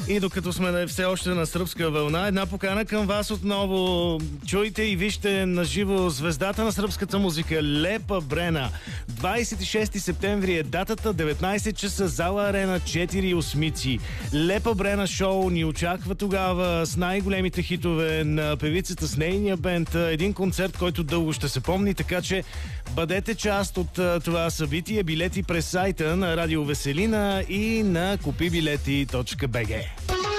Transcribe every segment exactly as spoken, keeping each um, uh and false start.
И докато сме все още на сръбска вълна, една покана към вас отново. Чуйте и вижте наживо звездата на сръбската музика Лепа Брена. двадесет и шести септември е датата, деветнадесет часа, зала Арена, четири осмици. Лепа Брена шоу ни очаква тогава с най-големите хитове на певицата, с нейния бенд. Един концерт, който дълго ще се помни, така че бъдете част от това събитие. Билети през сайта на Радио Веселина и на купи билети точка би джи.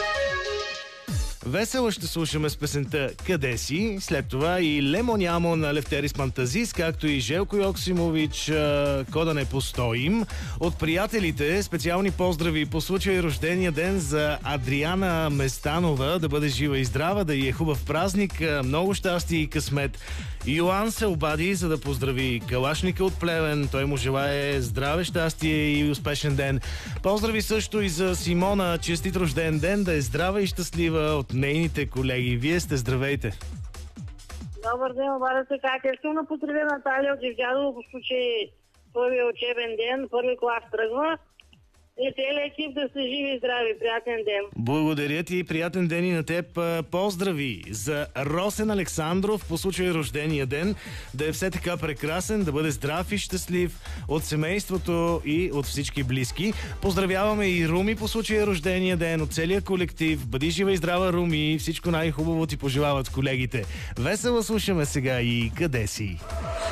Весело ще слушаме с песента "Къде си?", след това и "Лемо-нямо" на Левтерис Пантазис, както и Желко Йоксимович "Кода не постоим". От приятелите специални поздрави по случай рождения ден за Адриана Местанова, да бъде жива и здрава, да й е хубав празник, много щастие и късмет. Йоан се обади, за да поздрави Калашника от Плевен. Той му желае здраве, щастие и успешен ден. Поздрави също и за Симона. Честит рожден ден, да е здрава и щастлива от нейните колеги. Вие сте, здравейте! Добър ден, обадя се как. Искам да поздравя Наталия от Евдядово по случай първия учебен ден, първи клас тръгва. И целият екип да са живи и здрави. Приятен ден. Благодаря ти, приятен ден и на теб. Поздрави за Росен Александров по случай рождения ден. Да е все така прекрасен, да бъде здрав и щастлив от семейството и от всички близки. Поздравяваме и Руми по случай рождения ден от целия колектив. Бъди жива и здрава, Руми. Всичко най-хубаво ти пожелават колегите. Весело слушаме сега и "Къде си?".